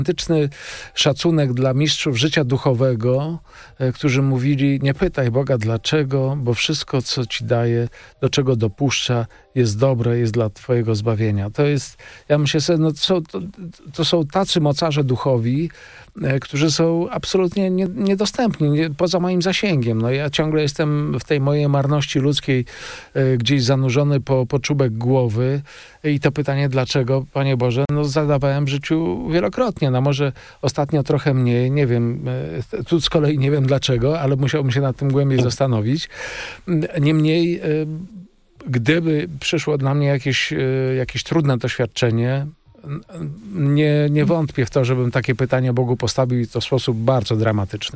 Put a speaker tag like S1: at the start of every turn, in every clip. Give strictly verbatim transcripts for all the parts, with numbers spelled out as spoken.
S1: Gigantyczny szacunek dla mistrzów życia duchowego, e, którzy mówili: nie pytaj Boga dlaczego, bo wszystko, co ci daje, do czego dopuszcza, jest dobre, jest dla twojego zbawienia. To jest, ja myślę sobie, no to, są, to, to są tacy mocarze duchowi, e, którzy są absolutnie nie, niedostępni, nie, poza moim zasięgiem. No ja ciągle jestem w tej mojej marności ludzkiej e, gdzieś zanurzony po, po czubek głowy i to pytanie dlaczego, Panie Boże, no zadawałem w życiu wielokrotnie. No może ostatnio trochę mniej, nie wiem, e, tu z kolei nie wiem dlaczego, ale musiałbym się nad tym głębiej zastanowić. Niemniej e, gdyby przyszło dla mnie jakieś, jakieś trudne doświadczenie, nie, nie wątpię w to, żebym takie pytanie Bogu postawił i to w sposób bardzo dramatyczny.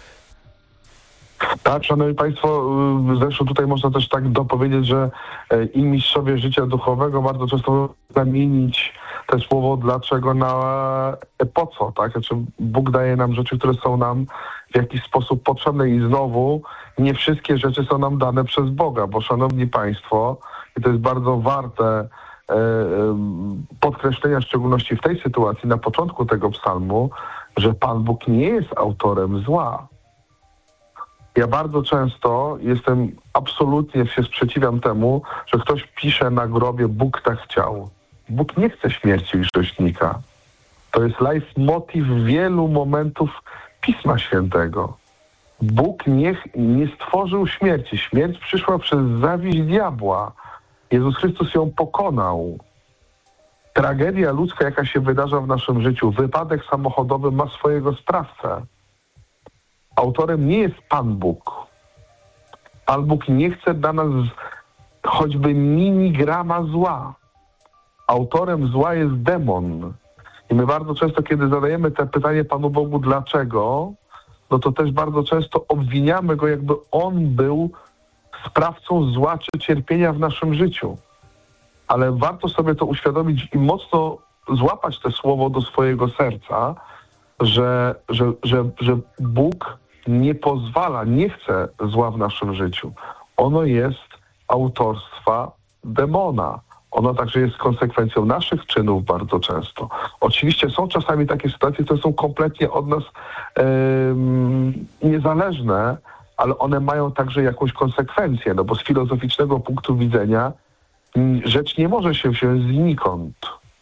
S2: Tak, szanowni państwo, zresztą tutaj można też tak dopowiedzieć, że i mistrzowie życia duchowego bardzo często zamienić to słowo dlaczego na po co, tak? Znaczy Bóg daje nam rzeczy, które są nam w jakiś sposób potrzebne i znowu nie wszystkie rzeczy są nam dane przez Boga, bo szanowni państwo, i to jest bardzo warte e, e, podkreślenia, w szczególności w tej sytuacji, na początku tego psalmu, że Pan Bóg nie jest autorem zła. Ja bardzo często jestem, absolutnie się sprzeciwiam temu, że ktoś pisze na grobie Bóg tak chciał. Bóg nie chce śmierci grzesznika. To jest leitmotiv wielu momentów Pisma Świętego. Bóg nie, nie stworzył śmierci. Śmierć przyszła przez zawiść diabła. Jezus Chrystus ją pokonał. Tragedia ludzka, jaka się wydarza w naszym życiu, wypadek samochodowy ma swojego sprawcę. Autorem nie jest Pan Bóg. Pan Bóg nie chce dla nas choćby miligrama zła. Autorem zła jest demon. I my bardzo często, kiedy zadajemy te pytanie Panu Bogu dlaczego, no to też bardzo często obwiniamy Go, jakby On był sprawcą zła czy cierpienia w naszym życiu. Ale warto sobie to uświadomić i mocno złapać to słowo do swojego serca, że, że, że, że Bóg nie pozwala, nie chce zła w naszym życiu. Ono jest autorstwa demona. Ono także jest konsekwencją naszych czynów bardzo często. Oczywiście są czasami takie sytuacje, które są kompletnie od nas yy, niezależne, ale one mają także jakąś konsekwencję, no bo z filozoficznego punktu widzenia rzecz nie może się wziąć znikąd.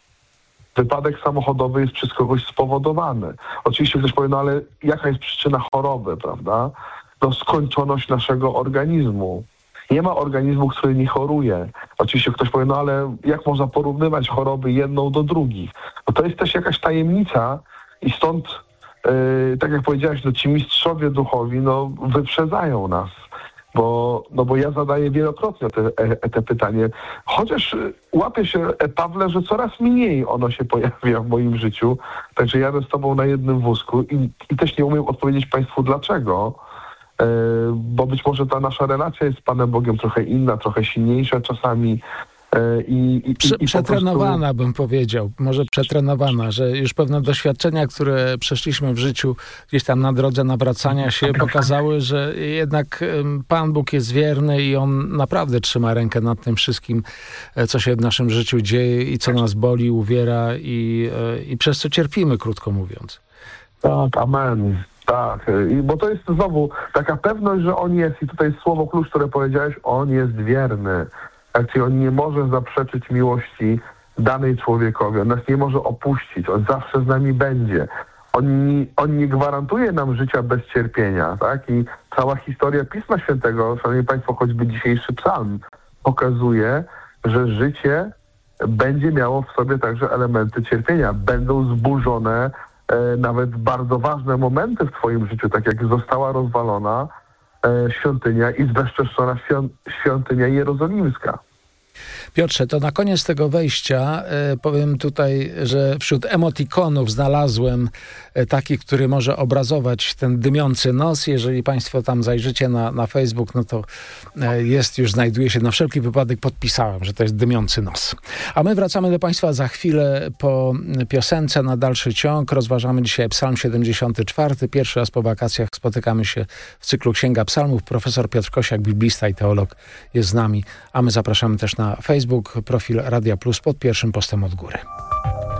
S2: Wypadek samochodowy jest przez kogoś spowodowany. Oczywiście ktoś powie, no ale jaka jest przyczyna choroby, prawda? No skończoność naszego organizmu. Nie ma organizmu, który nie choruje. Oczywiście ktoś powie, no ale jak można porównywać choroby jedną do drugich? No to jest też jakaś tajemnica i stąd, yy, tak jak powiedziałeś, no ci mistrzowie duchowi, no wyprzedzają nas. Bo, no bo ja zadaję wielokrotnie te, te pytanie, chociaż łapię się, Pawle, że coraz mniej ono się pojawia w moim życiu, także jadę z tobą na jednym wózku i, i też nie umiem odpowiedzieć państwu dlaczego, yy, bo być może ta nasza relacja jest z Panem Bogiem trochę inna, trochę silniejsza czasami. I, i,
S1: Prze-
S2: i
S1: przetrenowana
S2: prostu...
S1: bym powiedział, może przetrenowana, że już pewne doświadczenia, które przeszliśmy w życiu gdzieś tam na drodze nawracania się, pokazały, że jednak Pan Bóg jest wierny i On naprawdę trzyma rękę nad tym wszystkim, co się w naszym życiu dzieje i co nas boli, uwiera i, i przez co cierpimy, krótko mówiąc.
S2: Tak, amen. Tak, I, bo to jest znowu taka pewność, że On jest i tutaj jest słowo klucz, które powiedziałeś, On jest wierny. Tak, on nie może zaprzeczyć miłości danej człowiekowi. On nas nie może opuścić. On zawsze z nami będzie. On nie, on nie gwarantuje nam życia bez cierpienia. Tak? I cała historia Pisma Świętego, szanowni państwo, choćby dzisiejszy psalm, pokazuje, że życie będzie miało w sobie także elementy cierpienia. Będą zburzone e, nawet bardzo ważne momenty w twoim życiu, tak jak została rozwalona świątynia i zbezczeszczona świątynia jerozolimska.
S1: Piotrze, to na koniec tego wejścia e, powiem tutaj, że wśród emotikonów znalazłem e, taki, który może obrazować ten dymiący nos. Jeżeli państwo tam zajrzycie na, na Facebook, no to e, jest, już znajduje się, na wszelki wypadek podpisałem, że to jest dymiący nos. A my wracamy do państwa za chwilę po piosence na dalszy ciąg. Rozważamy dzisiaj Psalm siedemdziesiąty czwarty. Pierwszy raz po wakacjach spotykamy się w cyklu Księga Psalmów. Profesor Piotr Kosiak, biblista i teolog, jest z nami, a my zapraszamy też na Facebook, profil Radia Plus pod pierwszym postem od góry.